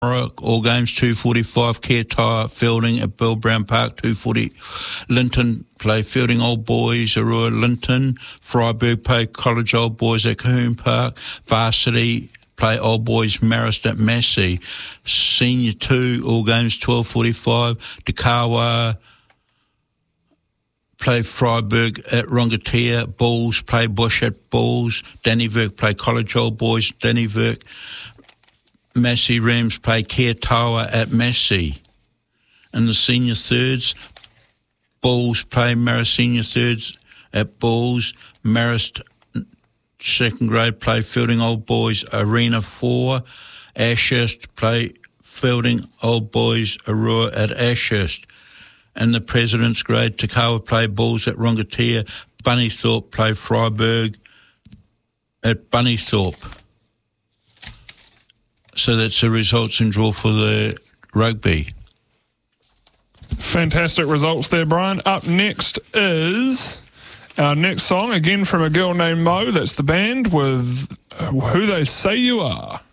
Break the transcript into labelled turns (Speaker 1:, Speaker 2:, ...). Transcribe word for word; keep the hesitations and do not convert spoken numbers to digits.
Speaker 1: All games two forty-five. Care Tyre fielding at Bill Brown Park two forty. Linton play fielding Old Boys Aurora Linton. Freiburg play College Old Boys at Cahoon Park. Varsity play Old Boys Marist at Massey. Senior two, all games twelve forty-five. Dakawa play Freiburg at Rongatia. Bulls play Bush at Bulls. Dannyverk play College Old Boys. Dannyverk. Massey Rams play Care Tower at Massey. In the senior thirds, Bulls play Marist senior thirds at Bulls. Marist second grade play Fielding Old Boys Arena four. Ashurst play Fielding Old Boys Aurora at Ashurst. In the President's grade, Takawa play Bulls at Rongatia. Bunnythorpe play Freiburg at Bunnythorpe. So that's the results and draw for the rugby.
Speaker 2: Fantastic results there, Brian. Up next is our next song, again from a girl named Mo. That's the band with Who They Say You Are.